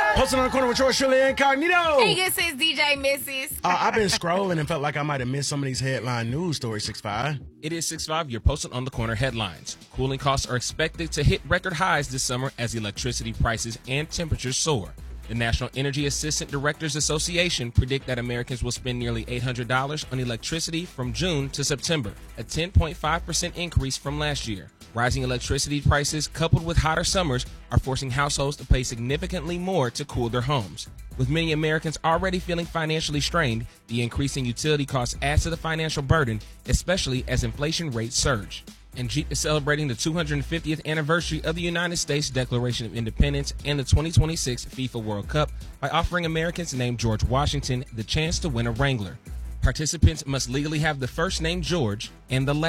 Posting on the corner with George Shirley Incognito. Hey, this is DJ Mrs. I've been scrolling and felt like I might have missed some of these headline news stories, 6'5". It is 6'5", you're posted on the corner headlines. Cooling costs are expected to hit record highs this summer as electricity prices and temperatures soar. The National Energy Assistant Directors Association predict that Americans will spend nearly $800 on electricity from June to September, a 10.5% increase from last year. Rising electricity prices coupled with hotter summers are forcing households to pay significantly more to cool their homes. With many Americans already feeling financially strained, the increasing utility costs add to the financial burden, especially as inflation rates surge. And Jeep is celebrating the 250th anniversary of the United States Declaration of Independence and the 2026 FIFA World Cup by offering Americans named George Washington the chance to win a Wrangler. Participants must legally have the first name George and the last